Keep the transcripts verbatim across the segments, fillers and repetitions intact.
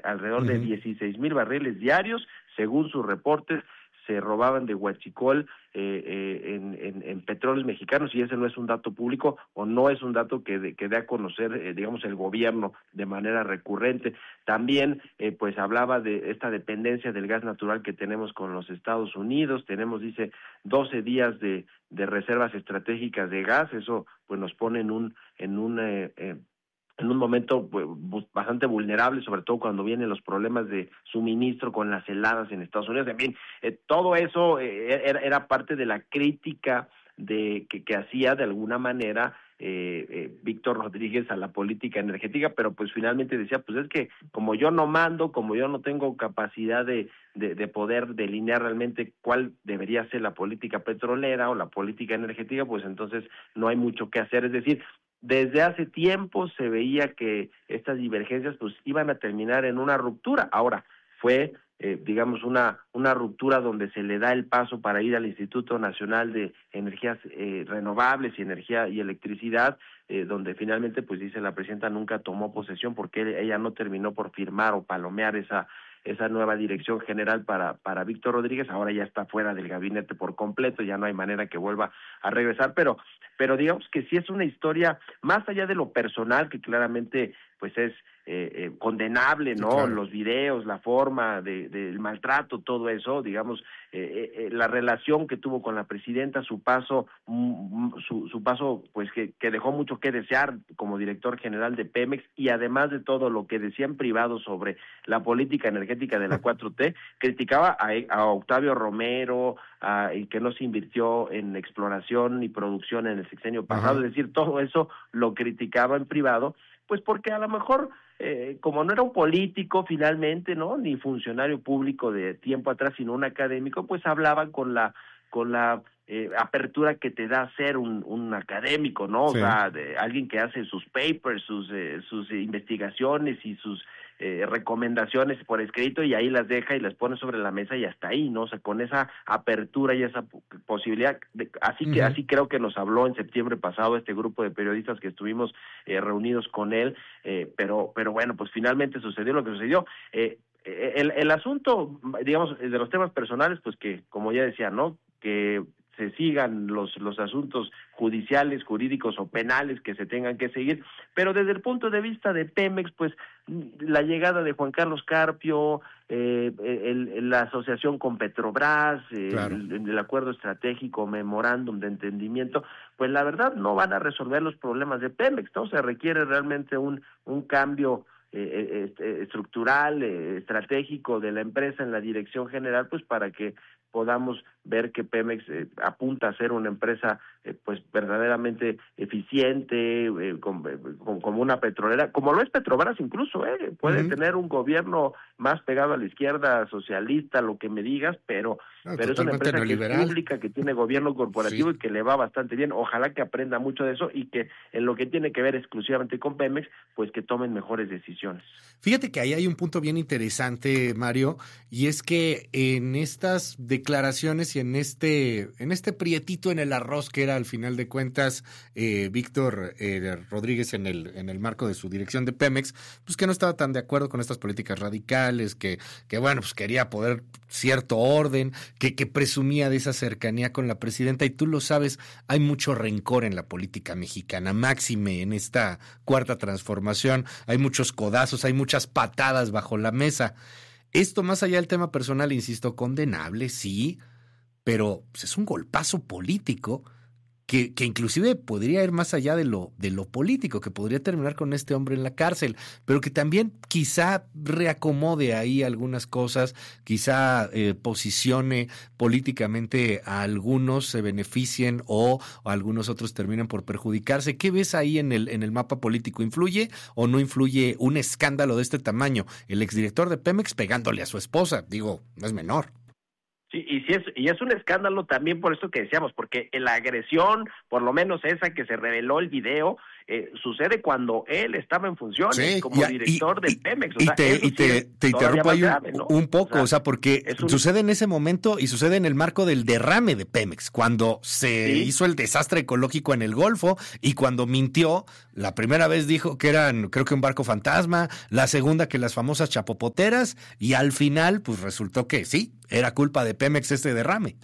alrededor Uh-huh. de dieciséis mil barriles diarios, según sus reportes, se robaban de Huachicol eh, eh, en, en, en petróleos mexicanos, y ese no es un dato público o no es un dato que, de, que dé a conocer, eh, digamos, el gobierno de manera recurrente. También, eh, pues, hablaba de esta dependencia del gas natural que tenemos con los Estados Unidos. Tenemos, dice, doce días de, de reservas estratégicas de gas. Eso, pues, nos pone en un, en un eh, eh, en un momento pues, bastante vulnerable, sobre todo cuando vienen los problemas de suministro con las heladas en Estados Unidos. En fin, eh, todo eso eh, era, era parte de la crítica de que, que hacía de alguna manera eh, eh, Víctor Rodríguez a la política energética, pero pues finalmente decía, pues es que como yo no mando, como yo no tengo capacidad de, de, de poder delinear realmente cuál debería ser la política petrolera o la política energética, pues entonces no hay mucho que hacer. Es decir, desde hace tiempo se veía que estas divergencias pues iban a terminar en una ruptura. Ahora, fue, eh, digamos, una una ruptura donde se le da el paso para ir al Instituto Nacional de Energías eh, Renovables y Energía y Electricidad, eh, donde finalmente, pues dice la presidenta, nunca tomó posesión porque ella no terminó por firmar o palomear esa esa nueva dirección general para para Víctor Rodríguez. Ahora ya está fuera del gabinete por completo, ya no hay manera que vuelva a regresar, pero pero digamos que sí es una historia más allá de lo personal, que claramente pues es eh, eh, condenable, ¿no? Claro. Los videos, la forma de, del maltrato, todo eso, digamos, eh, eh, la relación que tuvo con la presidenta, su paso, mm, su, su paso, pues que, que dejó mucho que desear como director general de Pemex, y además de todo lo que decía en privado sobre la política energética de la cuatro T, criticaba a, a Octavio Romero, a, y que no se invirtió en exploración y producción en el sexenio pasado. Ajá. Es decir, todo eso lo criticaba en privado, pues porque a lo mejor, eh, como no era un político finalmente, ¿no?, ni funcionario público de tiempo atrás, sino un académico, pues hablaba con la con la eh, apertura que te da ser un, un académico, ¿no? Sí. O sea, de alguien que hace sus papers, sus eh, sus investigaciones y sus eh, recomendaciones por escrito, y ahí las deja y las pone sobre la mesa y hasta ahí, ¿no? O sea, con esa apertura y esa posibilidad, de, así que Uh-huh. así creo que nos habló en septiembre pasado este grupo de periodistas que estuvimos eh, reunidos con él, eh, pero pero bueno, pues finalmente sucedió lo que sucedió. Eh, el, el asunto, digamos, de los temas personales, pues que, como ya decía, ¿no?, que se sigan los los asuntos judiciales, jurídicos o penales que se tengan que seguir, pero desde el punto de vista de Pemex, pues la llegada de Juan Carlos Carpio, eh, el, el, la asociación con Petrobras, eh, Claro. el, el acuerdo estratégico, memorándum de entendimiento, pues la verdad no van a resolver los problemas de Pemex, ¿no? Se requiere realmente un un cambio eh, eh, estructural, eh, estratégico de la empresa en la dirección general, pues para que podamos ver que Pemex eh, apunta a ser una empresa eh, pues verdaderamente eficiente, eh, con, eh, con, como una petrolera, como lo es Petrobras incluso, eh, puede Uh-huh. tener un gobierno más pegado a la izquierda, socialista, lo que me digas, pero Ah, pero es una totalmente empresa que es neoliberal. pública, que tiene gobierno corporativo, Sí. y que le va bastante bien. Ojalá que aprenda mucho de eso, y que en lo que tiene que ver exclusivamente con Pemex, pues que tomen mejores decisiones. Fíjate que ahí hay un punto bien interesante, Mario, y es que en estas declaraciones y en este en este prietito en el arroz que era al final de cuentas eh, Víctor eh, Rodríguez en el en el marco de su dirección de Pemex, pues que no estaba tan de acuerdo con estas políticas radicales, que que bueno, pues quería poder cierto orden, que que presumía de esa cercanía con la presidenta, y tú lo sabes, hay mucho rencor en la política mexicana, máxime en esta cuarta transformación, hay muchos codazos, hay muchas patadas bajo la mesa. Esto, más allá del tema personal, insisto, condenable, sí, pero pues, es un golpazo político que, que inclusive podría ir más allá de lo, de lo político, que podría terminar con este hombre en la cárcel, pero que también quizá reacomode ahí algunas cosas, quizá eh, posicione políticamente a algunos, se beneficien o, o algunos otros terminen por perjudicarse. ¿Qué ves ahí en el, en el mapa político? ¿Influye o no influye un escándalo de este tamaño? El exdirector de Pemex pegándole a su esposa, digo, no es menor. Sí, y sí es, y es un escándalo también por eso que decíamos, porque la agresión, por lo menos esa que se reveló el video, eh, sucede cuando él estaba en funciones sí, como y, director y, de Pemex. O y sea, te, y te, sí te interrumpo ahí un, grave, ¿no? un poco, o sea, o sea porque un... sucede en ese momento y sucede en el marco del derrame de Pemex, cuando se ¿sí? hizo el desastre ecológico en el Golfo y cuando mintió, la primera vez dijo que eran, creo que un barco fantasma, la segunda que las famosas chapopoteras, y al final, pues resultó que sí, era culpa de Pemex este derrame.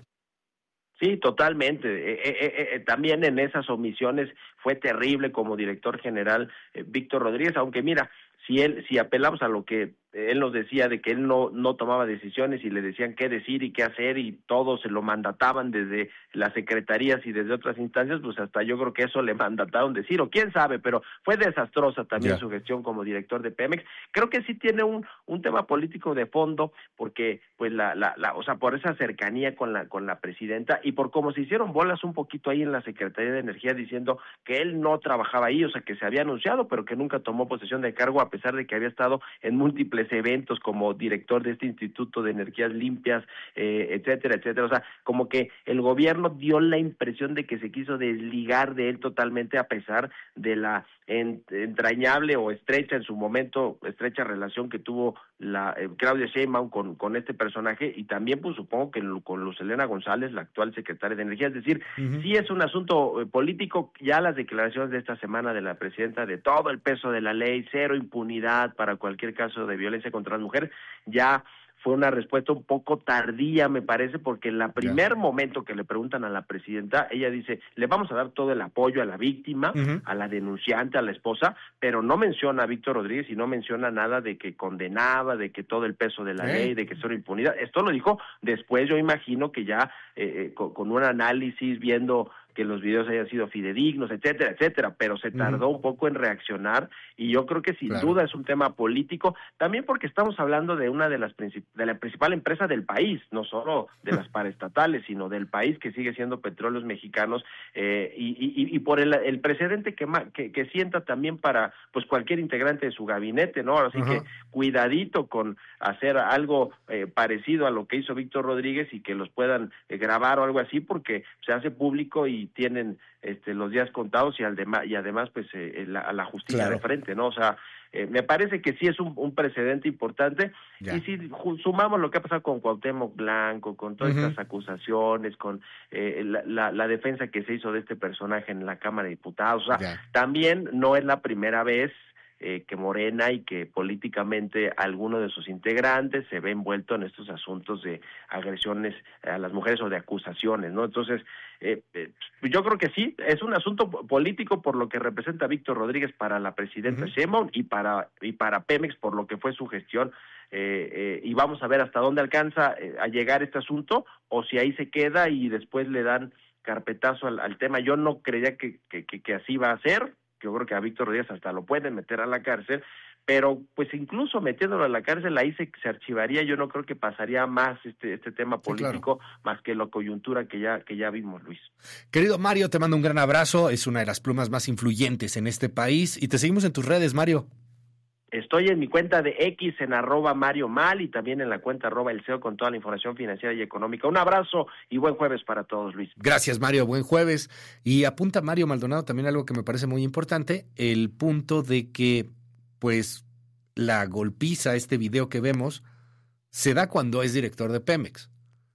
Sí, totalmente. Eh, eh, eh, también en esas omisiones fue terrible como director general eh, Víctor Rodríguez, aunque mira, si él, si apelamos a lo que él nos decía de que él no no tomaba decisiones y le decían qué decir y qué hacer y todo se lo mandataban desde las secretarías y desde otras instancias, pues hasta yo creo que eso le mandataron decir, o quién sabe, pero fue desastrosa también yeah. su gestión como director de Pemex. Creo que sí tiene un un tema político de fondo, porque pues la la, la o sea, por esa cercanía con la con la presidenta y por cómo se hicieron bolas un poquito ahí en la Secretaría de Energía diciendo que él no trabajaba ahí, o sea, que se había anunciado, pero que nunca tomó posesión de cargo a pesar de que había estado en múltiples eventos como director de este Instituto de Energías Limpias, eh, etcétera, etcétera. O sea, como que el gobierno dio la impresión de que se quiso desligar de él totalmente a pesar de la en, entrañable o estrecha en su momento, estrecha relación que tuvo la eh, Claudia Sheinbaum con, con este personaje y también pues supongo que con Luz Helena González, la actual secretaria de Energía. Es decir, uh-huh. sí es un asunto eh, político, ya las declaraciones de esta semana de la presidenta de todo el peso de la ley, cero impunidad para cualquier caso de violencia contra las mujeres, ya fue una respuesta un poco tardía, me parece, porque en el primer yeah. momento que le preguntan a la presidenta, ella dice, le vamos a dar todo el apoyo a la víctima, uh-huh. a la denunciante, a la esposa, pero no menciona a Víctor Rodríguez y no menciona nada de que condenaba, de que todo el peso de la ¿Eh? ley, de que cero impunidad. Esto lo dijo después, yo imagino que ya eh, con, con un análisis, viendo que los videos hayan sido fidedignos, etcétera, etcétera, pero se tardó uh-huh. un poco en reaccionar y yo creo que sin claro. duda es un tema político, también porque estamos hablando de una de las princip- de la principal empresa del país, no solo de las paraestatales, sino del país que sigue siendo Petróleos Mexicanos, eh, y, y, y por el, el precedente que, que que sienta también para pues cualquier integrante de su gabinete, ¿no? Así uh-huh. que cuidadito con hacer algo eh, parecido a lo que hizo Víctor Rodríguez y que los puedan eh, grabar o algo así, porque se hace público y tienen este los días contados y, al dema- y además pues eh, la, a la justicia claro. de frente, ¿no? O sea, eh, me parece que sí es un, un precedente importante ya. Y si sumamos lo que ha pasado con Cuauhtémoc Blanco, con todas uh-huh. estas acusaciones, con eh, la, la, la defensa que se hizo de este personaje en la Cámara de Diputados, o sea, ya. también no es la primera vez Eh, que Morena y que políticamente alguno de sus integrantes se ve envuelto en estos asuntos de agresiones a las mujeres o de acusaciones, ¿no? Entonces, eh, eh, yo creo que sí, es un asunto político por lo que representa Víctor Rodríguez para la presidenta uh-huh. Sheinbaum y para y para Pemex por lo que fue su gestión, eh, eh, y vamos a ver hasta dónde alcanza eh, a llegar este asunto o si ahí se queda y después le dan carpetazo al, al tema. Yo no creía que, que, que, que así va a ser. Yo creo que a Víctor Rodríguez hasta lo pueden meter a la cárcel, pero pues incluso metiéndolo a la cárcel ahí se, se archivaría. Yo no creo que pasaría más este este tema político, sí, claro. más que la coyuntura que ya que ya vimos, Luis. Querido Mario, te mando un gran abrazo, es una de las plumas más influyentes en este país y te seguimos en tus redes, Mario. Estoy en mi cuenta de X en arroba Mario Mal y también en la cuenta arroba El C E O con toda la información financiera y económica. Un abrazo y buen jueves para todos, Luis. Gracias, Mario, buen jueves. Y apunta Mario Maldonado también algo que me parece muy importante, el punto de que, pues, la golpiza, este video que vemos, se da cuando es director de Pemex.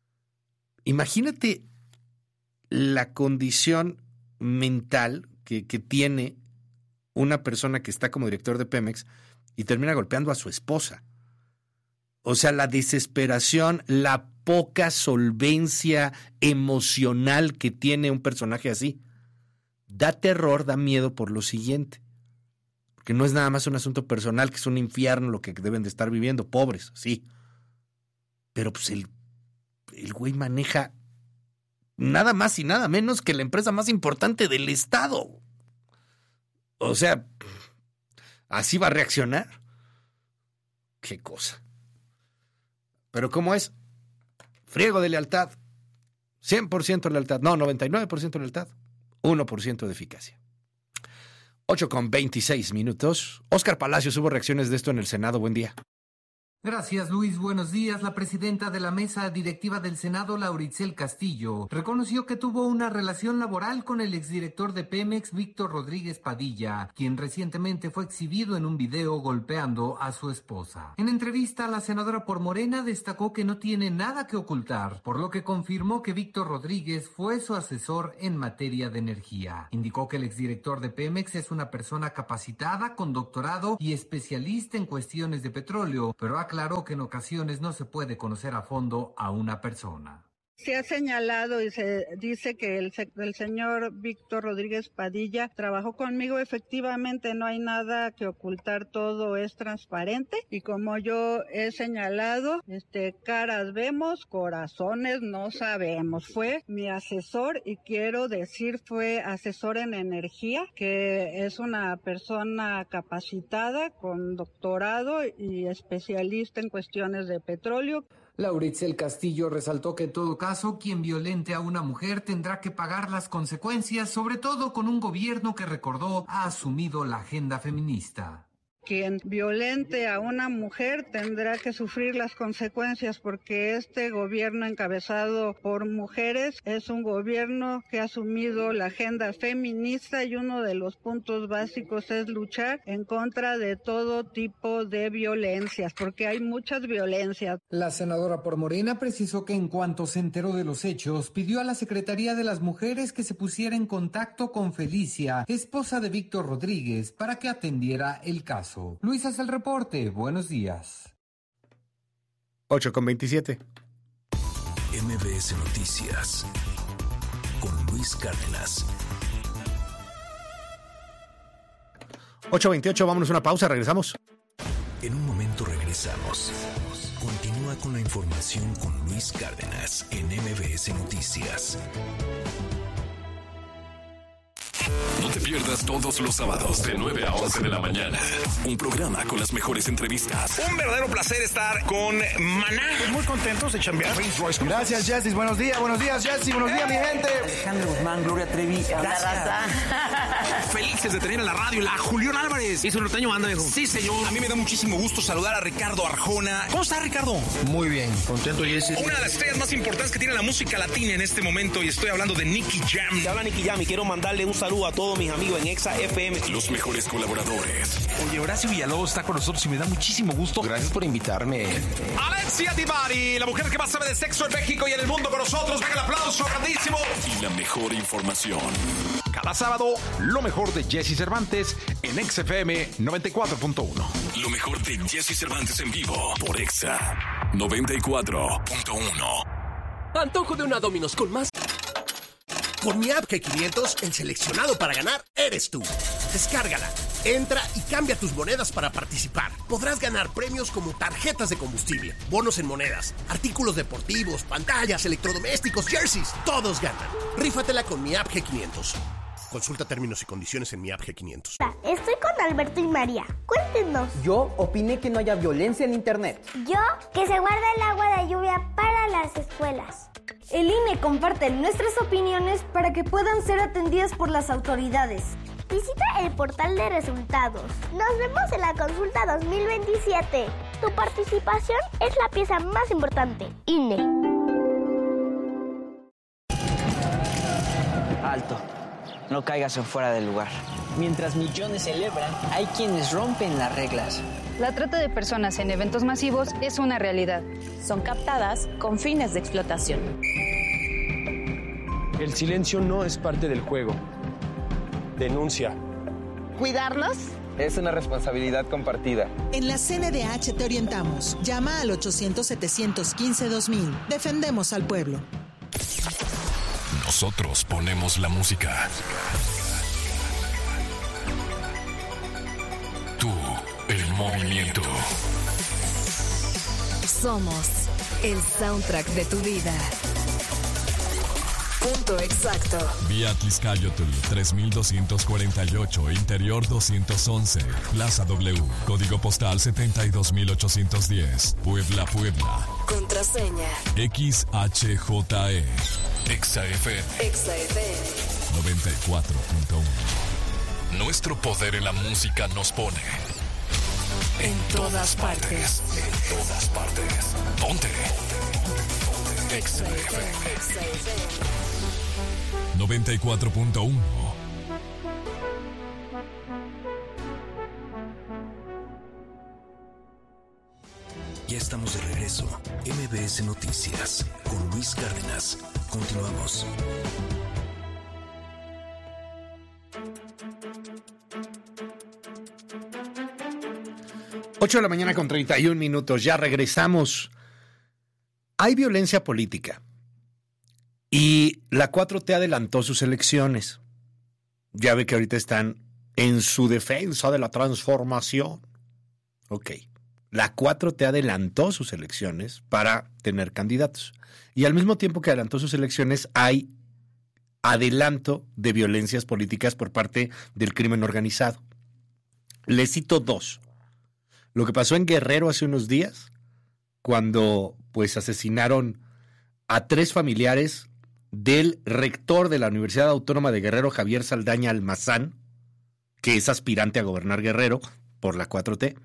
Imagínate la condición mental que, que tiene una persona que está como director de Pemex y termina golpeando a su esposa. O sea, la desesperación, la poca solvencia emocional que tiene un personaje así. Da terror, da miedo por lo siguiente. Porque no es nada más un asunto personal, que es un infierno lo que deben de estar viviendo, pobres, sí. Pero pues el, el güey maneja nada más y nada menos que la empresa más importante del estado. O sea, ¿así va a reaccionar? Qué cosa. Pero ¿cómo es? Friego de lealtad. cien por ciento lealtad. No, noventa y nueve por ciento lealtad. uno por ciento de eficacia. ocho con veintiséis minutos. Óscar Palacios, hubo reacciones de esto en el Senado. Buen día. Gracias, Luis. Buenos días. La presidenta de la mesa directiva del Senado, Lauricel Castillo, reconoció que tuvo una relación laboral con el exdirector de Pemex, Víctor Rodríguez Padilla, quien recientemente fue exhibido en un video golpeando a su esposa. En entrevista, la senadora por Morena destacó que no tiene nada que ocultar, por lo que confirmó que Víctor Rodríguez fue su asesor en materia de energía. Indicó que el exdirector de Pemex es una persona capacitada, con doctorado y especialista en cuestiones de petróleo, pero aclaró Aclaró que en ocasiones no se puede conocer a fondo a una persona. Se ha señalado y se dice que el, el señor Víctor Rodríguez Padilla trabajó conmigo. Efectivamente, no hay nada que ocultar, todo es transparente. Y como yo he señalado, este, caras vemos, corazones no sabemos. Fue mi asesor y quiero decir fue asesor en energía, que es una persona capacitada con doctorado y especialista en cuestiones de petróleo. Lauricel Castillo resaltó que en todo caso, quien violente a una mujer tendrá que pagar las consecuencias, sobre todo con un gobierno que, recordó, ha asumido la agenda feminista. Quien violente a una mujer tendrá que sufrir las consecuencias, porque este gobierno encabezado por mujeres es un gobierno que ha asumido la agenda feminista y uno de los puntos básicos es luchar en contra de todo tipo de violencias, porque hay muchas violencias. La senadora por Morena precisó que en cuanto se enteró de los hechos, pidió a la Secretaría de las Mujeres que se pusiera en contacto con Felicia, esposa de Víctor Rodríguez, para que atendiera el caso. Luis hace el reporte. Buenos días. ocho con veintisiete. M B S Noticias con Luis Cárdenas. ocho veintiocho, vámonos a una pausa, regresamos. En un momento regresamos. Continúa con la información con Luis Cárdenas en M B S Noticias. No te pierdas todos los sábados de nueve a once de la mañana. Un programa con las mejores entrevistas. Un verdadero placer estar con Maná. Muy contentos de chambear. Gracias, Jessy. Buenos días, buenos días, Jessy. Buenos días, mi gente. Alejandro Guzmán, Gloria Trevi. Gracias. Felices de tener en la radio a Julián Álvarez. ¿Y su norteño anda, viejo? Sí, señor. A mí me da muchísimo gusto saludar a Ricardo Arjona. ¿Cómo está, Ricardo? Muy bien, contento, Jessy. Una de las estrellas más importantes que tiene la música latina en este momento, y estoy hablando de Nicky Jam. Te habla Nicky Jam y quiero mandarle un saludo a todos mis amigos en Exa F M. Los mejores colaboradores. Oye, Horacio Villalobos está con nosotros y me da muchísimo gusto. Gracias por invitarme. Alexia Divari, la mujer que más sabe de sexo en México y en el mundo con nosotros. Venga el aplauso grandísimo. Y la mejor información. Cada sábado, lo mejor de Jessy Cervantes en Exa F M noventa y cuatro punto uno. Lo mejor de Jessy Cervantes en vivo por Exa noventa y cuatro punto uno. Antojo de una Domino's con más. Con mi app G quinientos, el seleccionado para ganar eres tú. Descárgala, entra y cambia tus monedas para participar. Podrás ganar premios como tarjetas de combustible, bonos en monedas, artículos deportivos, pantallas, electrodomésticos, jerseys. Todos ganan. Rífatela con mi app G quinientos. Consulta términos y condiciones en mi app G quinientos. Estoy con Alberto y María. Cuéntenos. Yo opiné que no haya violencia en internet. Yo, que se guarda el agua de lluvia para las escuelas. El I N E comparte nuestras opiniones para que puedan ser atendidas por las autoridades. Visita el portal de resultados. Nos vemos en la consulta dos mil veintisiete. Tu participación es la pieza más importante. I N E. Alto. No caigas en fuera del lugar. Mientras millones celebran, hay quienes rompen las reglas. La trata de personas en eventos masivos es una realidad. Son captadas con fines de explotación. El silencio no es parte del juego. Denuncia. ¿Cuidarlos? Es una responsabilidad compartida. En la C N D H te orientamos. Llama al ochocientos, setecientos quince, dos mil. Defendemos al pueblo. Nosotros ponemos la música. Tú, el movimiento. Somos el soundtrack de tu vida. Punto exacto. Vía Tliscayotl tres mil doscientos cuarenta y ocho, Interior doscientos once, Plaza W, Código Postal setenta y dos mil ochocientos diez, Puebla, Puebla. Contraseña X H J E. Exa F M. Exa F M noventa y cuatro punto uno. Nuestro poder en la música nos pone en, en todas, todas partes. partes. En todas Ponte. Exa F M. noventa y cuatro punto uno. Ya estamos de regreso. M B S Noticias con Luis Cárdenas. Continuamos. ocho de la mañana con treinta y un minutos. Ya regresamos. Hay violencia política. Y la cuatro T adelantó sus elecciones. Ya ve que ahorita están en su defensa de la transformación. Ok. La cuatro T adelantó sus elecciones para tener candidatos. Y al mismo tiempo que adelantó sus elecciones, hay adelanto de violencias políticas por parte del crimen organizado. Les cito dos. Lo que pasó en Guerrero hace unos días, cuando pues asesinaron a tres familiares del rector de la Universidad Autónoma de Guerrero, Javier Saldaña Almazán, que es aspirante a gobernar Guerrero por la cuatro T.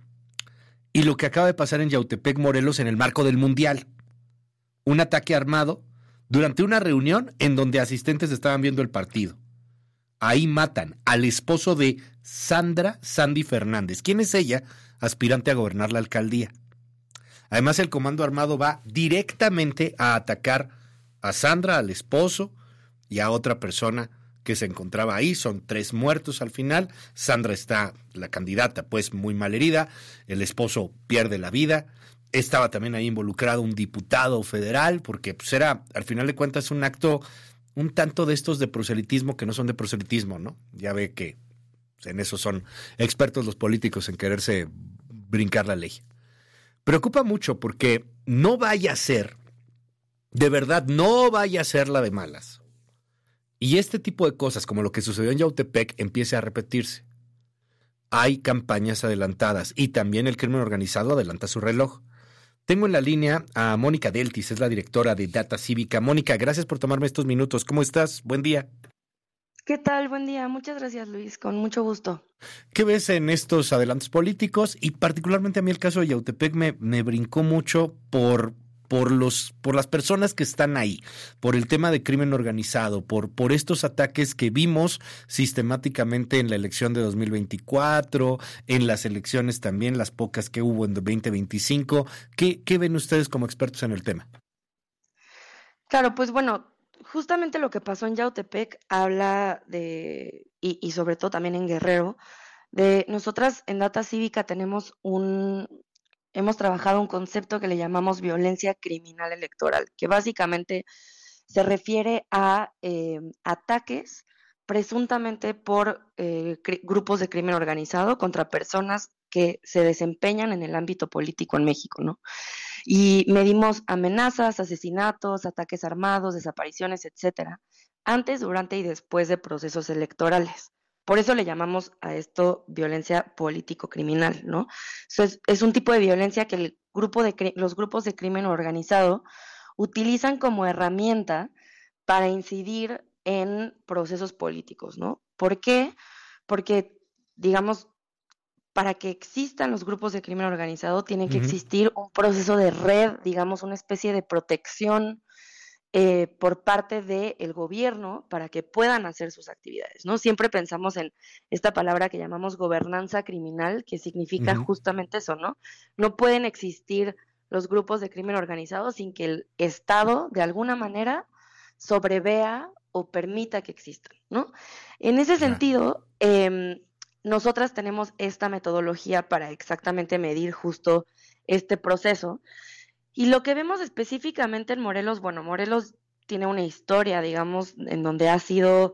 Y lo que acaba de pasar en Yautepec, Morelos, en el marco del Mundial. Un ataque armado durante una reunión en donde asistentes estaban viendo el partido. Ahí matan al esposo de Sandra Sandy Fernández. ¿Quién es ella? Aspirante a gobernar la alcaldía. Además, el comando armado va directamente a atacar a Sandra, al esposo, y a otra persona que se encontraba ahí. Son tres muertos al final. Sandra está, la candidata, pues muy mal herida. El esposo pierde la vida. Estaba también ahí involucrado un diputado federal, porque pues era, al final de cuentas, un acto un tanto de estos de proselitismo que no son de proselitismo, ¿no? Ya ve que en eso son expertos los políticos, en quererse brincar la ley. Preocupa mucho porque no vaya a ser, de verdad, no vaya a ser la de malas. Y este tipo de cosas, como lo que sucedió en Yautepec, empiece a repetirse. Hay campañas adelantadas y también el crimen organizado adelanta su reloj. Tengo en la línea a Mónica Deltis, es la directora de Data Cívica. Mónica, gracias por tomarme estos minutos. ¿Cómo estás? Buen día. ¿Qué tal? Buen día. Muchas gracias, Luis. Con mucho gusto. ¿Qué ves en estos adelantos políticos? Y particularmente a mí el caso de Yautepec me, me brincó mucho por, por, los, por las personas que están ahí, por el tema de crimen organizado, por, por estos ataques que vimos sistemáticamente en la elección de dos mil veinticuatro, en las elecciones también, las pocas que hubo en veinte veinticinco. ¿Qué, qué ven ustedes como expertos en el tema? Claro, pues bueno, justamente lo que pasó en Yautepec habla de, y, y sobre todo también en Guerrero, de nosotras en Data Cívica tenemos un, hemos trabajado un concepto que le llamamos violencia criminal electoral, que básicamente se refiere a eh, ataques presuntamente por eh, grupos de crimen organizado contra personas que se desempeñan en el ámbito político en México, ¿no? Y medimos amenazas, asesinatos, ataques armados, desapariciones, etcétera, antes, durante y después de procesos electorales. Por eso le llamamos a esto violencia político-criminal, ¿no? Eso es, es un tipo de violencia que el grupo de, los grupos de crimen organizado utilizan como herramienta para incidir en procesos políticos, ¿no? ¿Por qué? Porque, digamos, para que existan los grupos de crimen organizado, tiene que uh-huh. existir un proceso de red, digamos, una especie de protección eh, por parte del gobierno para que puedan hacer sus actividades, ¿no? Siempre pensamos en esta palabra que llamamos gobernanza criminal, que significa uh-huh. justamente eso, ¿no? No pueden existir los grupos de crimen organizado sin que el Estado, de alguna manera, sobrevea o permita que existan, ¿no? En ese sentido, eh, nosotras tenemos esta metodología para exactamente medir justo este proceso. Y lo que vemos específicamente en Morelos, bueno, Morelos tiene una historia, digamos, en donde ha sido,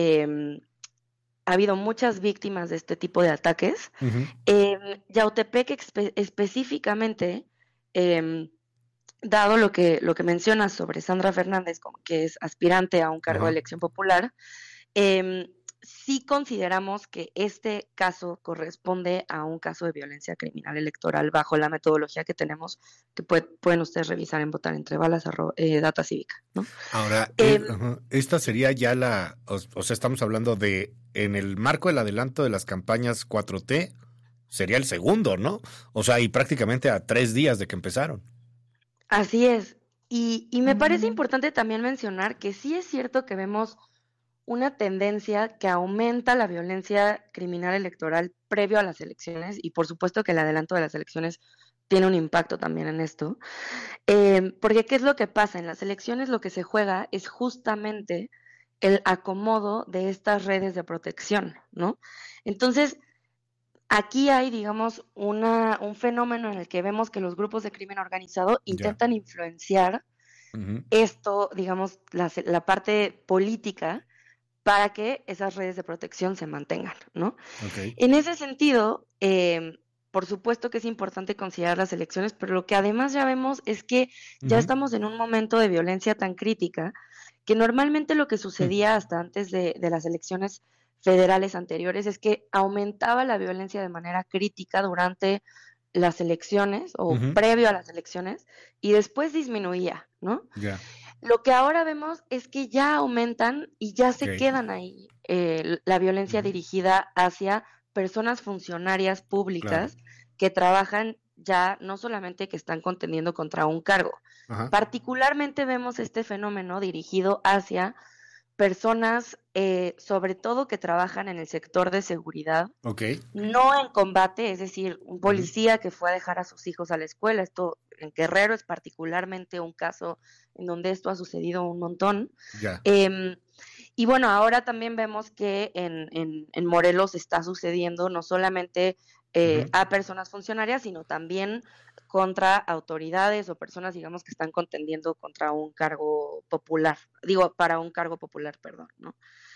eh, ha habido muchas víctimas de este tipo de ataques. Uh-huh. En Yautepec espe- específicamente, eh, dado lo que, lo que mencionas sobre Sandra Fernández, como que es aspirante a un cargo uh-huh. de elección popular, eh, sí consideramos que este caso corresponde a un caso de violencia criminal electoral bajo la metodología que tenemos, que puede, pueden ustedes revisar en Votar Entre Balas, arro, eh, Data Cívica, ¿no? Ahora, eh, eh, uh-huh. esta sería ya la, o, o sea, estamos hablando de, en el marco del adelanto de las campañas cuatro T, sería el segundo, ¿no? O sea, y prácticamente a tres días de que empezaron. Así es. Y, y me parece importante también mencionar que sí es cierto que vemos una tendencia que aumenta la violencia criminal electoral previo a las elecciones, y por supuesto que el adelanto de las elecciones tiene un impacto también en esto, eh, porque ¿qué es lo que pasa? En las elecciones lo que se juega es justamente el acomodo de estas redes de protección, ¿no? Entonces, aquí hay, digamos, una, un fenómeno en el que vemos que los grupos de crimen organizado intentan yeah. influenciar uh-huh. esto, digamos, la, la parte política para que esas redes de protección se mantengan, ¿no? Okay. En ese sentido, eh, por supuesto que es importante considerar las elecciones, pero lo que además ya vemos es que ya uh-huh. estamos en un momento de violencia tan crítica que normalmente lo que sucedía uh-huh. hasta antes de, de las elecciones federales anteriores es que aumentaba la violencia de manera crítica durante las elecciones o uh-huh. previo a las elecciones y después disminuía, ¿no? Yeah. Lo que ahora vemos es que ya aumentan y ya se okay. quedan ahí eh, la violencia uh-huh. dirigida hacia personas funcionarias públicas claro. que trabajan ya no solamente que están contendiendo contra un cargo. Uh-huh. Particularmente vemos este fenómeno dirigido hacia personas, eh, sobre todo que trabajan en el sector de seguridad, okay. no en combate, es decir, un policía uh-huh. que fue a dejar a sus hijos a la escuela. Esto en Guerrero es particularmente un caso en donde esto ha sucedido un montón. Yeah. Eh, y bueno, ahora también vemos que en, en, en Morelos está sucediendo no solamente eh, uh-huh. a personas funcionarias, sino también contra autoridades o personas, digamos, que están contendiendo contra un cargo popular, digo, para un cargo popular, perdón, ¿no?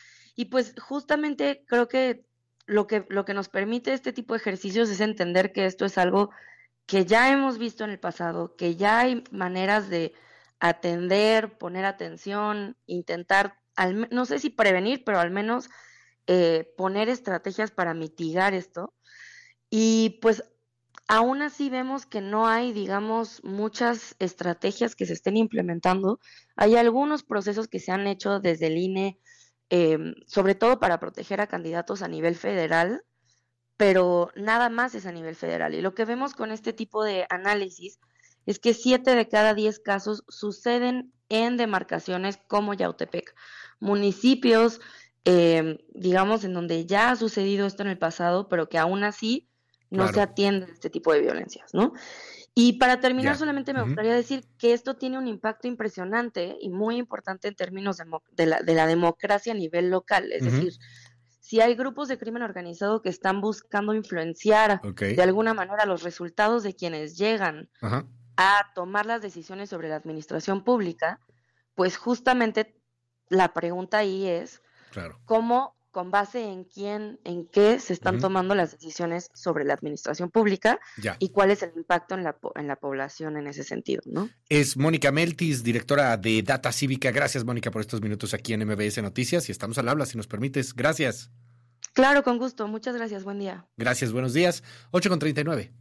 Y pues justamente creo que lo que, lo que nos permite este tipo de ejercicios es entender que esto es algo que ya hemos visto en el pasado, que ya hay maneras de atender, poner atención, intentar, al, no sé si prevenir, pero al menos eh, poner estrategias para mitigar esto. Y pues aún así vemos que no hay, digamos, muchas estrategias que se estén implementando. Hay algunos procesos que se han hecho desde el I N E, eh, sobre todo para proteger a candidatos a nivel federal, pero nada más es a nivel federal. Y lo que vemos con este tipo de análisis es que siete de cada diez casos suceden en demarcaciones como Yautepec, municipios, eh, digamos, en donde ya ha sucedido esto en el pasado, pero que aún así no claro. se atiende este tipo de violencias, ¿no? Y para terminar, yeah. solamente me uh-huh. gustaría decir que esto tiene un impacto impresionante y muy importante en términos de, de, la, de la democracia a nivel local. Es uh-huh. decir, si hay grupos de crimen organizado que están buscando influenciar okay. de alguna manera los resultados de quienes llegan uh-huh. a tomar las decisiones sobre la administración pública, pues justamente la pregunta ahí es claro. cómo, con base en quién, en qué se están uh-huh. tomando las decisiones sobre la administración pública ya. y cuál es el impacto en la, en la población en ese sentido, ¿no? Es Mónica Meltis, directora de Data Cívica. Gracias, Mónica, por estos minutos aquí en M B S Noticias y estamos al habla, si nos permites. Gracias. Claro, con gusto. Muchas gracias. Buen día. Gracias. Buenos días. ocho con treinta y nueve.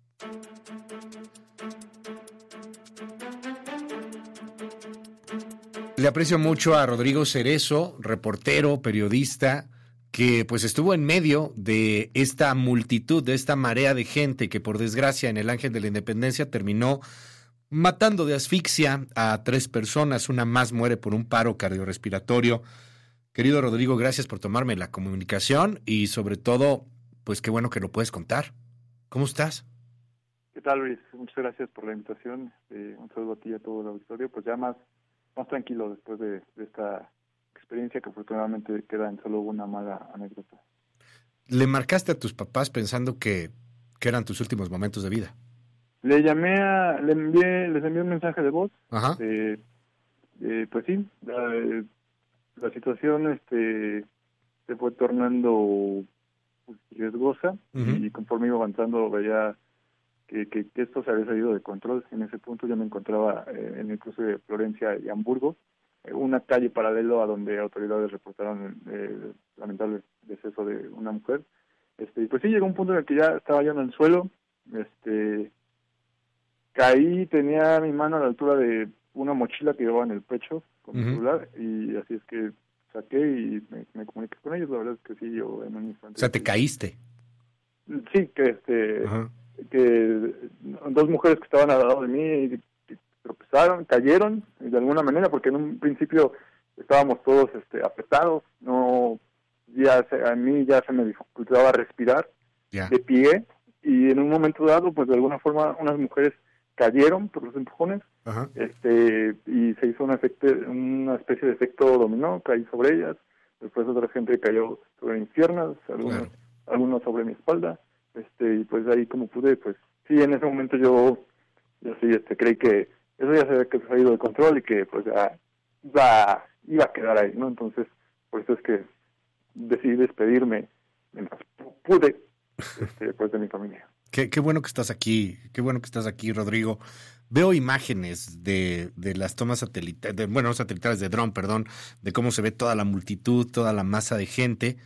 Le aprecio mucho a Rodrigo Cerezo, reportero, periodista, que pues estuvo en medio de esta multitud, de esta marea de gente que por desgracia en el Ángel de la Independencia terminó matando de asfixia a tres personas. Una más muere por un paro cardiorrespiratorio. Querido Rodrigo, gracias por tomarme la comunicación y sobre todo, pues qué bueno que lo puedes contar. ¿Cómo estás? ¿Qué tal, Luis? Muchas gracias por la invitación. Eh, un saludo a ti y a todo el auditorio. Pues ya más más tranquilo después de, de esta experiencia que afortunadamente queda en solo una mala anécdota. ¿Le marcaste a tus papás pensando que, que eran tus últimos momentos de vida? Le llamé a, le envié, les envié un mensaje de voz. Ajá. Eh, eh, pues sí, la, la situación este se fue tornando pues, riesgosa uh-huh. y conforme iba avanzando veía Que, que, que esto se había salido de control. En ese punto yo me encontraba eh, en el cruce de Florencia y Hamburgo, eh, una calle paralelo a donde autoridades reportaron el eh, lamentable deceso de una mujer. Este, y pues sí, llegó un punto en el que ya estaba yo en el suelo, este, caí, tenía mi mano a la altura de una mochila que llevaba en el pecho con uh-huh. mi celular, y así es que saqué y me, me comuniqué con ellos. La verdad es que sí, yo en un instante... O sea, ¿te caíste? Sí, que este... Uh-huh. que dos mujeres que estaban al lado de mí, pero colapsaron, cayeron de alguna manera, porque en un principio estábamos todos este, apretados, no, ya se, a mí ya se me dificultaba respirar yeah. de pie, y en un momento dado, pues de alguna forma unas mujeres cayeron por los empujones, uh-huh. este y se hizo un efecto, una especie de efecto dominó, caí sobre ellas, después otra gente cayó sobre mis piernas, algunos, claro. algunos sobre mi espalda, este y pues ahí como pude, pues sí, en ese momento yo, yo sí este creí que eso ya se había salido de control y que pues ya iba, iba a quedar ahí, ¿no? Entonces, por eso es que decidí despedirme mientras pude este, pues de mi familia. Qué, qué bueno que estás aquí, qué bueno que estás aquí, Rodrigo. Veo imágenes de, de las tomas satelitales, de, bueno, satelitales de dron, perdón, de cómo se ve toda la multitud, toda la masa de gente,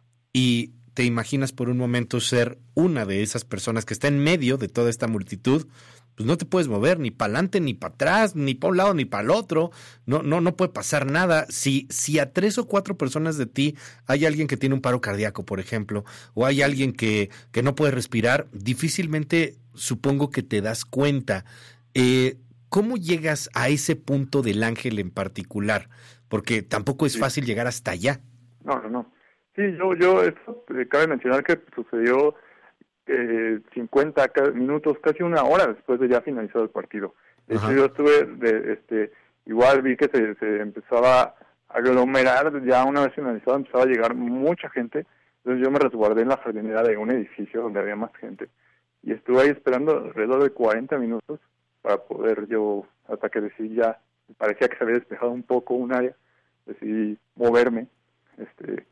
y te imaginas por un momento ser una de esas personas que está en medio de toda esta multitud. Pues no te puedes mover ni para adelante, ni para atrás, ni para un lado, ni para el otro. No, no, no puede pasar nada. Si, si a tres o cuatro personas de ti hay alguien que tiene un paro cardíaco, por ejemplo, o hay alguien que, que no puede respirar, difícilmente supongo que te das cuenta. Eh, ¿Cómo llegas a ese punto del ángel en particular? Porque tampoco es sí. fácil llegar hasta allá. No, no, no. Sí, yo, yo, esto, eh, cabe mencionar que sucedió Eh, cincuenta minutos, casi una hora después de ya finalizado el partido. De hecho, yo estuve, de, este, igual vi que se, se empezaba a aglomerar, ya una vez finalizado empezaba a llegar mucha gente, entonces yo me resguardé en la jardinera de un edificio donde había más gente, y estuve ahí esperando alrededor de cuarenta minutos para poder yo, hasta que decidí ya, parecía que se había despejado un poco un área, decidí moverme, este,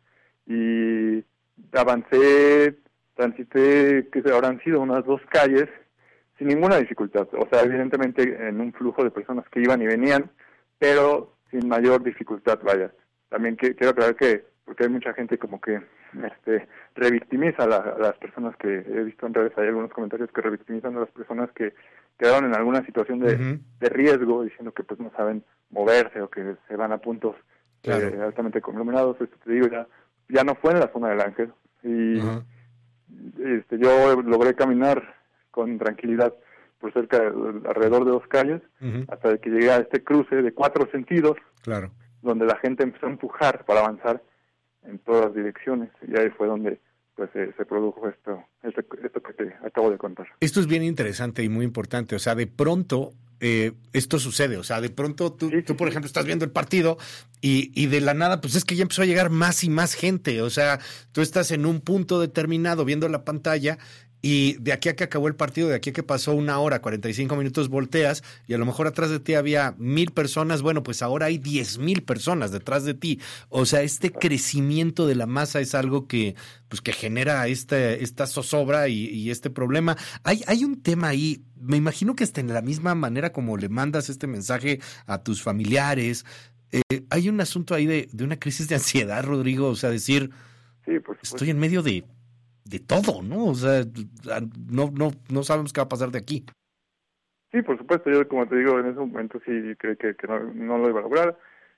y avancé, transité, que habrán sido unas dos calles, sin ninguna dificultad. O sea, evidentemente en un flujo de personas que iban y venían, pero sin mayor dificultad, vaya. También que, quiero aclarar que, porque hay mucha gente como que este revictimiza a, la, a las personas que he visto en redes, hay algunos comentarios que revictimizan a las personas que quedaron en alguna situación de, uh-huh. de riesgo, diciendo que pues no saben moverse o que se van a puntos claro. eh, altamente conglomerados. Esto te digo, ya, ya no fue en la zona del Ángel. Y uh-huh. Este, yo logré caminar con tranquilidad por cerca de, alrededor de dos calles, uh-huh. hasta que llegué a este cruce de cuatro sentidos, claro. donde la gente empezó a empujar para avanzar en todas las direcciones, y ahí fue donde pues eh, se produjo esto, esto, esto que te acabo de contar. Esto es bien interesante y muy importante, o sea, de pronto eh, esto sucede, o sea, de pronto tú, sí, tú por sí. ejemplo, estás viendo el partido y, y de la nada, pues es que ya empezó a llegar más y más gente, o sea, tú estás en un punto determinado viendo la pantalla y de aquí a que acabó el partido, de aquí a que pasó una hora, cuarenta y cinco minutos, volteas y a lo mejor atrás de ti había mil personas, bueno, pues ahora hay diez mil personas detrás de ti. O sea, este crecimiento de la masa es algo que, pues, que genera esta, esta zozobra y, y este problema. Hay, hay un tema ahí, me imagino que hasta en la misma manera como le mandas este mensaje a tus familiares, eh, hay un asunto ahí de, de una crisis de ansiedad, Rodrigo, o sea, decir, sí, pues, estoy en medio de... de todo, ¿no? O sea, no no no sabemos qué va a pasar de aquí. Sí, por supuesto, yo como te digo, en ese momento sí creí que, que no, no lo iba a lograr.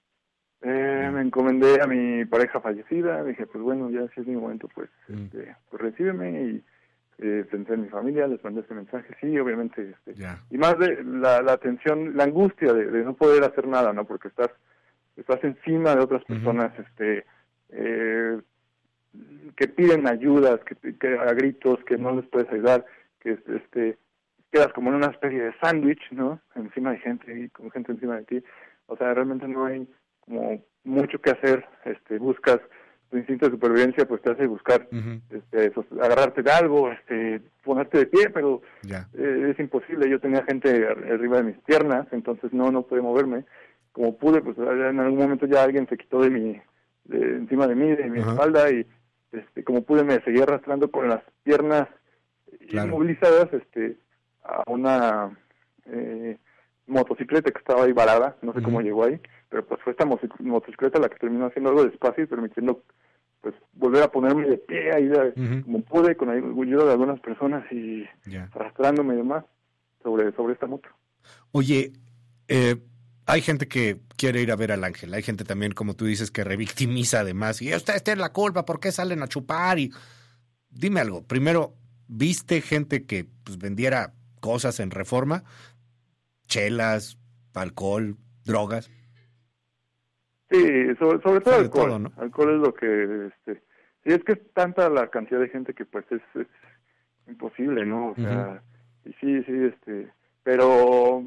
Eh, me encomendé a mi pareja fallecida, dije, pues bueno, ya si es mi momento, pues, mm. este, pues recíbeme, y eh, pensé en mi familia, les mandé este mensaje, sí, obviamente, este, yeah. y más de la, la tensión, la angustia de, de no poder hacer nada, ¿no? Porque estás, estás encima de otras personas, uh-huh. este, eh, que piden ayudas, que, que a gritos, que no les puedes ayudar, que este quedas como en una especie de sándwich, ¿no? Encima de gente y con gente encima de ti. O sea, realmente no hay como mucho que hacer. Este, buscas tu instinto de supervivencia, pues te hace buscar, uh-huh. este, pues, agarrarte de algo, este, ponerte de pie, pero yeah. eh, es imposible. Yo tenía gente arriba de mis piernas, entonces no no pude moverme. Como pude, pues en algún momento ya alguien se quitó de mi, de, encima de mí, de mi uh-huh. espalda, y Este, como pude me seguí arrastrando con las piernas claro. inmovilizadas este, a una eh, motocicleta que estaba ahí varada, no sé uh-huh. cómo llegó ahí, pero pues fue esta motocicleta la que terminó haciendo algo despacio y permitiendo pues volver a ponerme de pie ahí de, uh-huh. como pude, con ayuda de algunas personas y yeah. arrastrándome y demás sobre, sobre esta moto. Oye, eh... hay gente que quiere ir a ver al ángel, hay gente también, como tú dices, que revictimiza además, y ustedes tienen la culpa, ¿por qué salen a chupar? Y dime algo, primero, ¿viste gente que pues, vendiera cosas en Reforma? Chelas, alcohol, drogas. Sí, sobre, sobre todo sobre alcohol. Todo, ¿no? Alcohol es lo que, este, sí, es que es tanta la cantidad de gente que pues es, es imposible, ¿no? O sea, uh-huh. y sí, sí, este, pero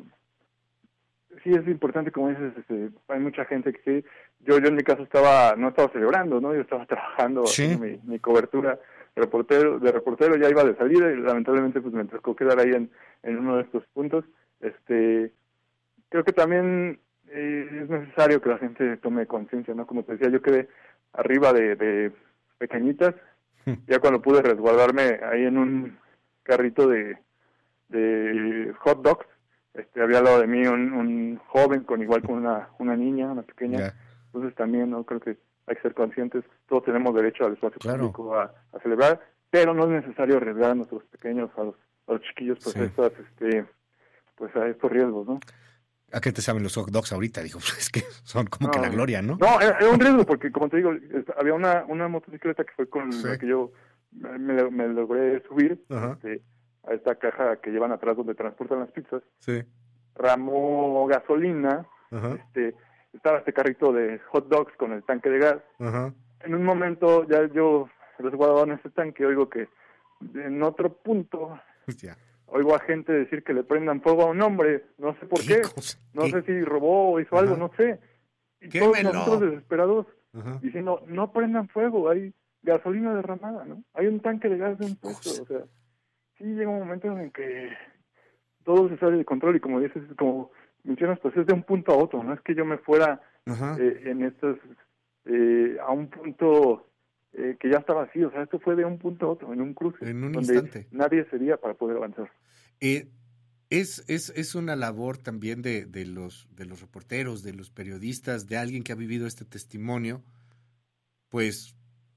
sí es importante, como dices, este, hay mucha gente que sí, yo, yo en mi caso estaba, no estaba celebrando, ¿no? Yo estaba trabajando, ¿Sí? haciendo mi, mi cobertura de reportero, de reportero, ya iba de salida y lamentablemente pues me tocó quedar ahí en, en uno de estos puntos. Este, creo que también eh, es necesario que la gente tome conciencia, ¿no? Como te decía, yo quedé arriba de, de pequeñitas, ya cuando pude resguardarme ahí en un carrito de, de hot dogs, este, había al lado de mí un, un joven con igual con una, una niña, una pequeña, yeah. Entonces también no creo que hay que ser conscientes, todos tenemos derecho al espacio claro. público a, a celebrar, pero no es necesario arriesgar a nuestros pequeños, a los, a los chiquillos, pues, sí. estas, este, pues a estos riesgos, ¿no? ¿A qué te saben los hot dogs ahorita? Digo, es que son como no, que la gloria, ¿no? No, era, era un riesgo porque, como te digo, había una, una motocicleta que fue con sí. la que yo me, me logré subir este, a esta caja que llevan atrás donde transportan las pizzas. Sí. Ramó gasolina, uh-huh. este, estaba este carrito de hot dogs con el tanque de gas. Uh-huh. En un momento ya yo resguardado en ese tanque, oigo que en otro punto... Hostia. Oigo a gente decir que le prendan fuego a un hombre, no sé por qué, cosa? no ¿Qué? sé si robó o hizo Ajá. algo, no sé. Y todos Quémelo. nosotros desesperados Ajá. diciendo, no prendan fuego, hay gasolina derramada, ¿no? Hay un tanque de gas de un puesto, o sea, sí llega un momento en que todo se sale de control y como dices, como mencionas, pues es de un punto a otro, no es que yo me fuera eh, en estos, eh, a un punto... Eh, que ya está vacío, o sea, esto fue de un punto a otro, en un cruce, en un donde instante. Nadie sería para poder avanzar. Eh, es, es, es una labor también de, de, los, de los reporteros, de los periodistas, de alguien que ha vivido este testimonio, pues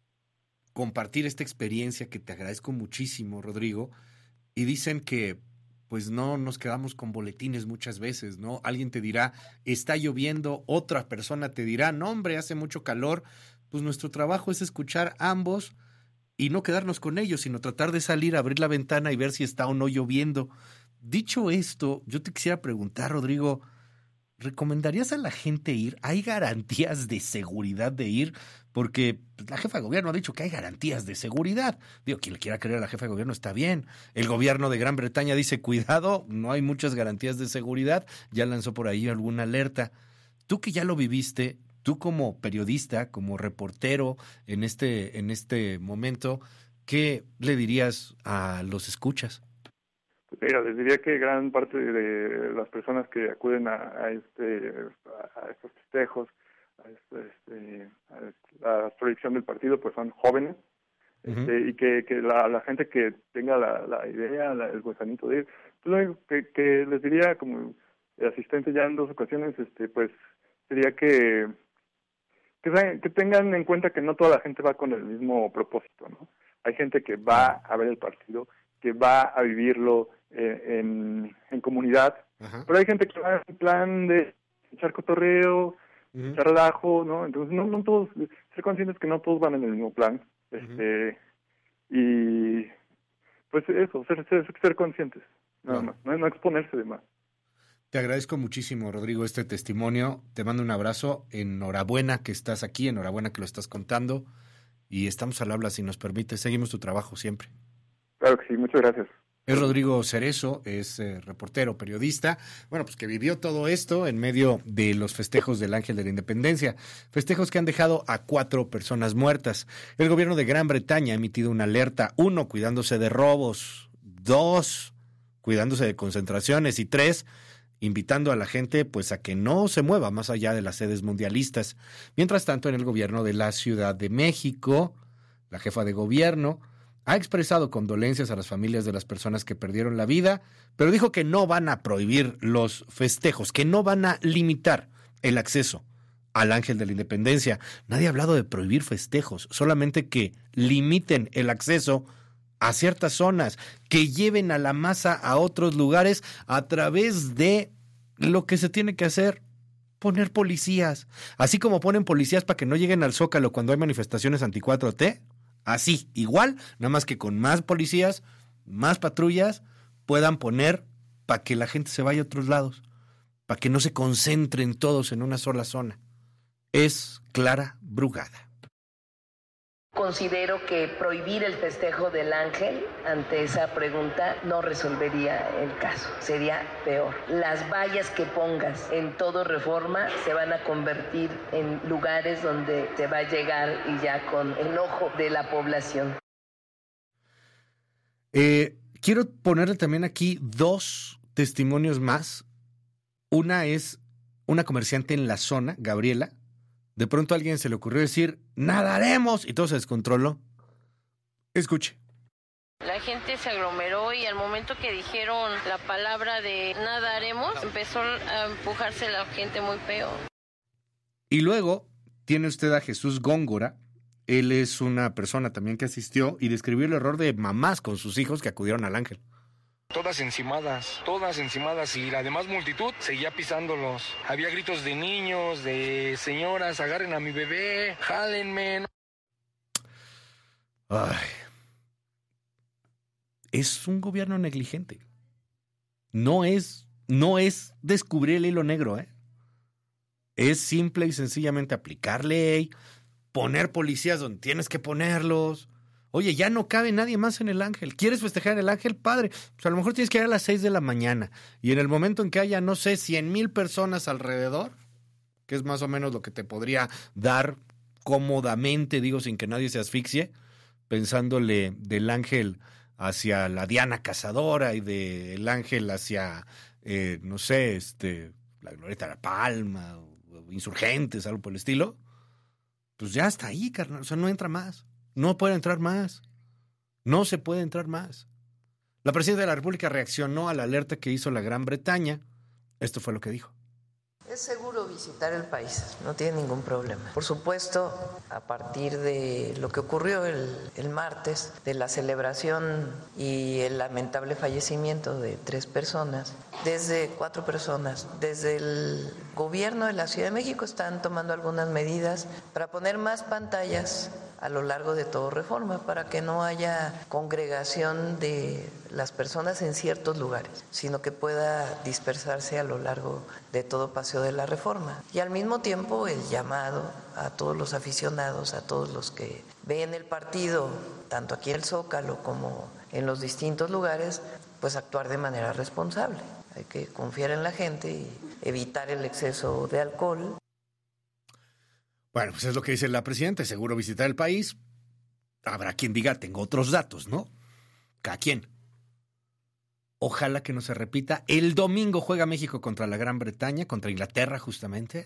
compartir esta experiencia que te agradezco muchísimo, Rodrigo, y dicen que pues no nos quedamos con boletines muchas veces, ¿no? Alguien te dirá, está lloviendo, otra persona te dirá, no hombre, hace mucho calor. Pues nuestro trabajo es escuchar ambos y no quedarnos con ellos, sino tratar de salir, abrir la ventana y ver si está o no lloviendo. Dicho esto, yo te quisiera preguntar, Rodrigo, ¿recomendarías a la gente ir? ¿Hay garantías de seguridad de ir? Porque la jefa de gobierno ha dicho que hay garantías de seguridad. Digo, quien le quiera creer a la jefa de gobierno está bien. El gobierno de Gran Bretaña dice, cuidado, no hay muchas garantías de seguridad. Ya lanzó por ahí alguna alerta. Tú que ya lo viviste... Tú como periodista, como reportero en este, en este momento, ¿qué le dirías a los escuchas? Pues mira, les diría que gran parte de las personas que acuden a, a este a estos festejos, a, este, este, a la proyección del partido, pues son jóvenes, uh-huh. este, y que, que la, la gente que tenga la, la idea, la, el gusanito de ir, pues lo único que, que les diría como asistente ya en dos ocasiones, este, pues sería que Que, que tengan en cuenta que no toda la gente va con el mismo propósito, ¿no? Hay gente que va a ver el partido, que va a vivirlo eh, en, en comunidad, Ajá. pero hay gente que va en plan de echar cotorreo, uh-huh. echar relajo, ¿no? Entonces, no, no todos, ser conscientes que no todos van en el mismo plan, este, uh-huh. y pues eso, ser, ser, ser conscientes, nada uh-huh. más, no, no exponerse de más. Te agradezco muchísimo, Rodrigo, este testimonio. Te mando un abrazo. Enhorabuena que estás aquí, enhorabuena que lo estás contando. Y estamos al habla, si nos permite. Seguimos tu trabajo siempre. Claro que sí, muchas gracias. Es Rodrigo Cerezo, es eh, reportero, periodista, bueno, pues que vivió todo esto en medio de los festejos del Ángel de la Independencia, festejos que han dejado a cuatro personas muertas. El gobierno de Gran Bretaña ha emitido una alerta, uno, cuidándose de robos, dos, cuidándose de concentraciones y tres, invitando a la gente pues a que no se mueva más allá de las sedes mundialistas. Mientras tanto, en el gobierno de la Ciudad de México, la jefa de gobierno ha expresado condolencias a las familias de las personas que perdieron la vida, pero dijo que no van a prohibir los festejos, que no van a limitar el acceso al Ángel de la Independencia. Nadie ha hablado de prohibir festejos, solamente que limiten el acceso a ciertas zonas, que lleven a la masa a otros lugares a través de lo que se tiene que hacer, poner policías. Así como ponen policías para que no lleguen al Zócalo cuando hay manifestaciones anti cuatro T, así, igual, nada más que con más policías, más patrullas, puedan poner para que la gente se vaya a otros lados. para que no se concentren todos en una sola zona. Es Clara Brugada. Considero que prohibir el festejo del ángel ante esa pregunta no resolvería el caso, sería peor. Las vallas que pongas en todo Reforma se van a convertir en lugares donde se va a llegar y ya con enojo de la población. Eh, quiero ponerle también aquí dos testimonios más. Una es una comerciante en la zona, Gabriela. De pronto a alguien se le ocurrió decir, nadaremos, y todo se descontroló. Escuche. La gente se aglomeró y al momento que dijeron la palabra de nadaremos, empezó a empujarse la gente muy feo. Y luego tiene usted a Jesús Góngora. Él es una persona también que asistió y describió el error de mamás con sus hijos que acudieron al ángel. Todas encimadas, todas encimadas y la demás multitud seguía pisándolos. Había gritos de niños, de señoras, agarren a mi bebé, jálenme. Ay. Es un gobierno negligente. No es, no es descubrir el hilo negro, ¿eh? Es simple y sencillamente aplicar ley, poner policías donde tienes que ponerlos. Oye, ya no cabe nadie más en el ángel. ¿Quieres festejar en el ángel? Padre. Pues a lo mejor tienes que ir a las seis de la mañana. Y en el momento en que haya, no sé, cien mil personas alrededor, que es más o menos lo que te podría dar cómodamente, digo, sin que nadie se asfixie, pensándole del ángel hacia la Diana Cazadora y del ángel hacia, eh, no sé, este, la Glorieta de la Palma, o, o Insurgentes, algo por el estilo, pues ya está ahí, carnal. O sea, no entra más. No puede entrar más. No se puede entrar más. La presidenta de la República reaccionó a la alerta que hizo la Gran Bretaña. Esto fue lo que dijo. Es seguro visitar el país, no tiene ningún problema. Por supuesto, a partir de lo que ocurrió el, el martes, de la celebración y el lamentable fallecimiento de tres personas, desde cuatro personas, desde el gobierno de la Ciudad de México están tomando algunas medidas para poner más pantallas a lo largo de todo Reforma, para que no haya congregación de las personas en ciertos lugares, sino que pueda dispersarse a lo largo de todo Paseo de la Reforma. Y al mismo tiempo el llamado a todos los aficionados, a todos los que ven el partido, tanto aquí en el Zócalo como en los distintos lugares, pues actuar de manera responsable. Hay que confiar en la gente y evitar el exceso de alcohol. Bueno, pues es lo que dice la presidenta, seguro visitar el país. Habrá quien diga, tengo otros datos, ¿no? Cada quien. Ojalá que no se repita. El domingo juega México contra la Gran Bretaña, contra Inglaterra justamente.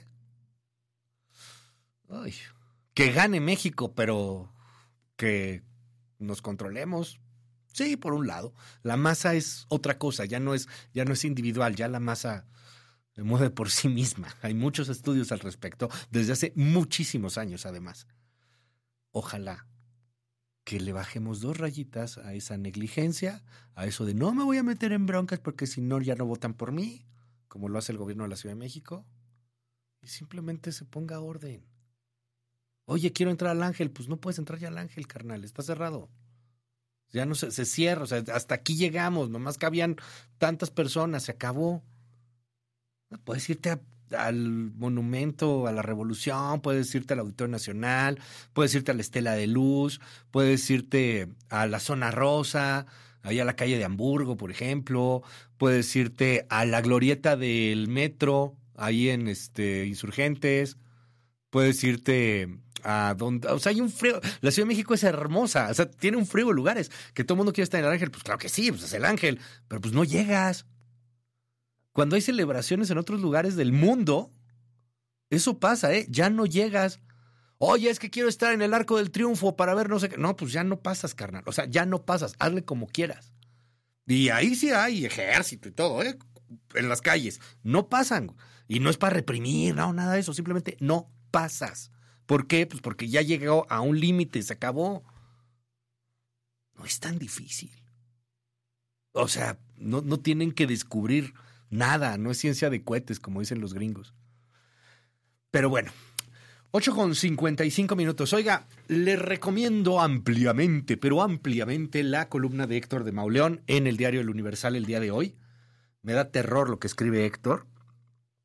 Ay, que gane México, pero que nos controlemos. Sí, por un lado. La masa es otra cosa, ya no es, ya no es individual, ya la masa se mueve por sí misma. Hay muchos estudios al respecto, desde hace muchísimos años además. Ojalá que le bajemos dos rayitas a esa negligencia, a eso de no me voy a meter en broncas porque si no ya no votan por mí, como lo hace el gobierno de la Ciudad de México, y simplemente se ponga orden. Oye, quiero entrar al ángel, pues no puedes entrar ya al ángel, carnal, está cerrado. Ya no se, se cierra, o sea, hasta aquí llegamos, nomás cabían tantas personas, se acabó. Puedes irte a, al monumento, a la Revolución, puedes irte al Auditorio Nacional, puedes irte a la Estela de Luz, puedes irte a la Zona Rosa, ahí a la calle de Hamburgo, por ejemplo, puedes irte a la glorieta del metro, ahí en este Insurgentes, puedes irte a donde, o sea, hay un frío, la Ciudad de México es hermosa, o sea, tiene un frío de lugares, que todo el mundo quiere estar en el ángel, pues claro que sí, pues es el ángel, pero pues no llegas. Cuando hay celebraciones en otros lugares del mundo, eso pasa, ¿eh? Ya no llegas. Oye, es que quiero estar en el Arco del Triunfo para ver no sé qué. No, pues ya no pasas, carnal. O sea, ya no pasas. Hazle como quieras. Y ahí sí hay ejército y todo, ¿eh? En las calles. No pasan. Y no es para reprimir, no, nada de eso. Simplemente no pasas. ¿Por qué? Pues porque ya llegó a un límite, se acabó. No es tan difícil. O sea, no, no tienen que descubrir nada, no es ciencia de cohetes, como dicen los gringos. Pero bueno, ocho con cincuenta y cinco minutos. Oiga, le recomiendo ampliamente, pero ampliamente, la columna de Héctor de Mauleón en el diario El Universal el día de hoy. Me da terror lo que escribe Héctor.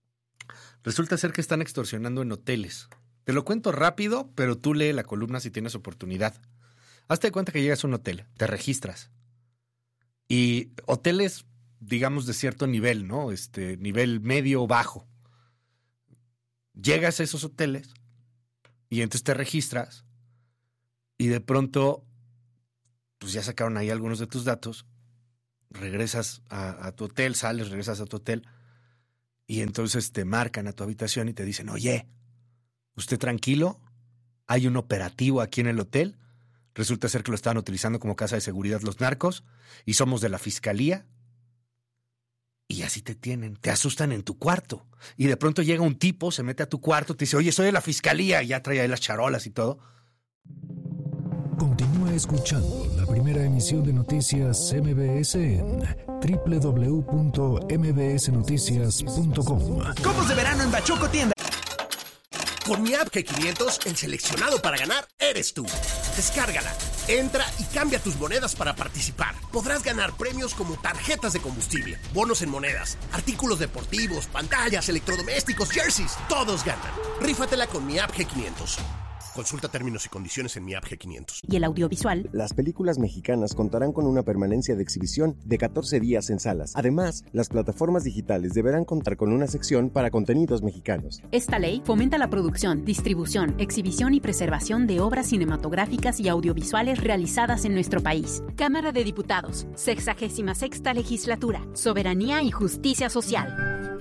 Resulta ser que están extorsionando en hoteles. Te lo cuento rápido, pero tú lee la columna si tienes oportunidad. Hazte de cuenta que llegas a un hotel, te registras. Y hoteles, digamos, de cierto nivel, ¿no? Este, nivel medio o bajo. Llegas a esos hoteles y entonces te registras y de pronto, pues ya sacaron ahí algunos de tus datos, regresas a, a tu hotel, sales, regresas a tu hotel y entonces te marcan a tu habitación y te dicen, oye, usted tranquilo, hay un operativo aquí en el hotel, resulta ser que lo estaban utilizando como casa de seguridad los narcos y somos de la fiscalía. Y así te tienen, te asustan en tu cuarto. Y de pronto llega un tipo, se mete a tu cuarto, te dice, oye, soy de la fiscalía, y ya trae ahí las charolas y todo. Continúa escuchando la primera emisión de Noticias M B S en doble u doble u doble u punto m b s noticias punto com. Copos de verano en Bachoco Tienda. Con mi app G quinientos, el seleccionado para ganar eres tú. Descárgala, entra y cambia tus monedas para participar. Podrás ganar premios como tarjetas de combustible, bonos en monedas, artículos deportivos, pantallas, electrodomésticos, jerseys. Todos ganan. Rífatela con mi app G quinientos. Consulta términos y condiciones en mi app G quinientos. Y el audiovisual. Las películas mexicanas contarán con una permanencia de exhibición de catorce días en salas. Además, las plataformas digitales deberán contar con una sección para contenidos mexicanos. Esta ley fomenta la producción, distribución, exhibición y preservación de obras cinematográficas y audiovisuales realizadas en nuestro país. Cámara de Diputados, sexagésima sexta legislatura, Soberanía y Justicia Social.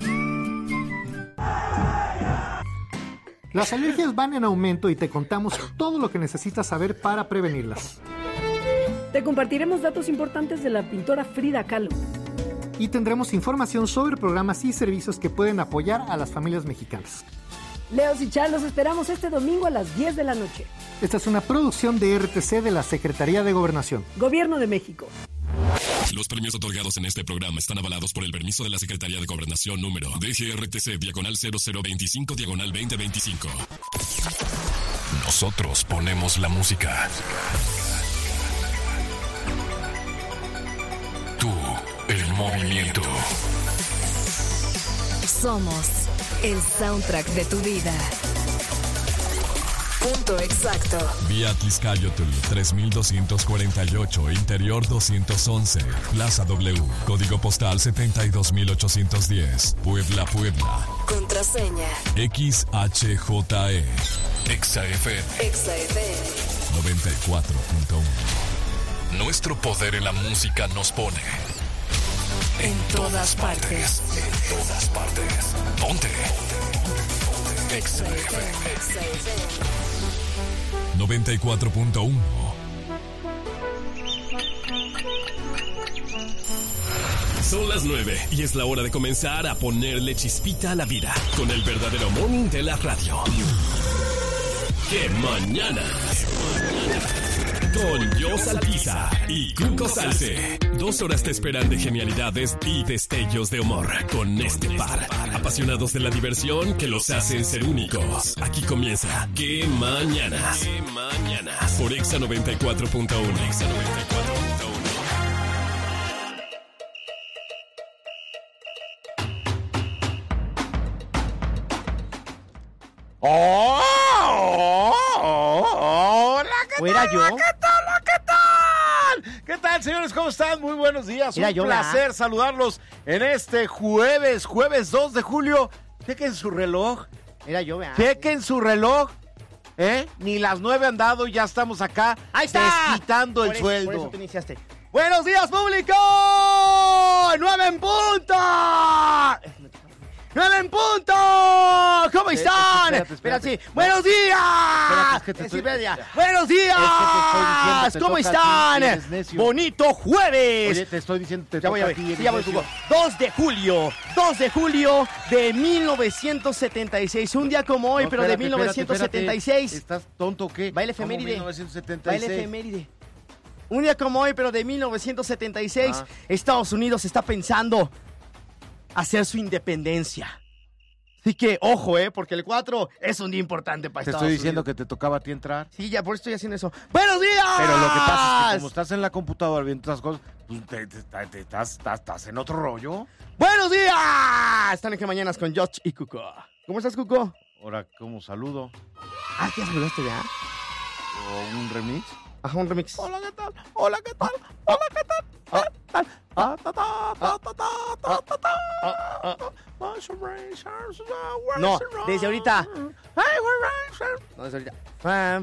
Las alergias van en aumento y te contamos todo lo que necesitas saber para prevenirlas. Te compartiremos datos importantes de la pintora Frida Kahlo. Y tendremos información sobre programas y servicios que pueden apoyar a las familias mexicanas. Leos y Char, los esperamos este domingo a las diez de la noche. Esta es una producción de R T C de la Secretaría de Gobernación. Gobierno de México. Los premios otorgados en este programa están avalados por el permiso de la Secretaría de Gobernación número D G R T C diagonal cero cero veinticinco diagonal veinte veinticinco. Nosotros ponemos la música. Tú, el movimiento. Somos el soundtrack de tu vida. Punto exacto. Vía Tliscayotl tres mil doscientos cuarenta y ocho, Interior doscientos once, Plaza W, Código Postal setenta y dos mil ochocientos diez, Puebla, Puebla. Contraseña. X H J E. Exa F M. Exa F M. noventa y cuatro punto uno. Nuestro poder en la música nos pone en todas partes. En todas partes. Ponte. Exa F M. Exa F M. noventa y cuatro punto uno. Son las nueve y es la hora de comenzar a ponerle chispita a la vida con el verdadero morning de la radio. ¡Qué mañana! Con Jos Alpiza y Cuco Salce. Dos horas te esperan de genialidades y destellos de humor con este par. Apasionados de la diversión que los hacen ser únicos. Aquí comienza ¡Qué mañanas! ¡Qué mañanas! Por Exa noventa y cuatro punto uno. Exa noventa y cuatro punto uno. ¡Oh! oh, ¡Hola! ¿Qué ¿O era tal? yo? ¿Qué tal? ¿Qué tal? ¿Qué tal, señores? ¿Cómo están? Muy buenos días. Era Un yo, placer ¿verdad? saludarlos en este jueves, jueves dos de julio. Chequen su reloj. Era yo, ¿verdad? Chequen su reloj. ¿Eh? Ni las nueve han dado y ya estamos acá ¡Ahí está! desquitando el Por eso- sueldo. Por eso tú iniciaste. ¡Buenos días, público! ¡Nueve en punto! ¡Nueve en punto! ¿Cómo están? Espérate, espérate. Espera, sí. ¡Buenos días! Espérate, es que te Eh, sí, estoy- espera ya. ¡Buenos días! Es que te estoy diciendo, te ¿Cómo toca a ti, están? eres necio. ¡Bonito jueves! Oye, te estoy diciendo, te Ya voy a toca ver, a ti, sí, eres ya voy, necio. Hugo. dos de julio, dos de julio de mil novecientos setenta y seis. Un día como hoy, No, pero espérate, de mil novecientos setenta y seis. espérate. ¿Estás tonto o qué? Baile ¿Cómo efeméride. mil novecientos setenta y seis? Baile efeméride. Un día como hoy, pero de mil novecientos setenta y seis, Ah. Estados Unidos está pensando hacer su independencia. Así que, ojo, ¿eh? Porque el cuatro es un día importante para Te Estados estoy diciendo Unidos. que te tocaba a ti entrar. Sí, ya por eso estoy haciendo eso. ¡Buenos días! Pero lo que pasa es que como estás en la computadora viendo otras cosas, pues te, te- te- te- estás, estás, estás en otro rollo. ¡Buenos días! Están en que mañanas con Josh y Cuco. ¿Cómo estás, Cuco? Ahora, ¿cómo saludo? Ah, ¿ya saludaste ya? ¿O un remix? Ajá, un remix. Hola, ¿qué tal? Hola, ¿qué tal? Hola, ¿qué tal? Ah, tal? Ah, ta, ta, ta, ta, ta, ta, ta. ah. No, desde ahorita. No, desde ahorita.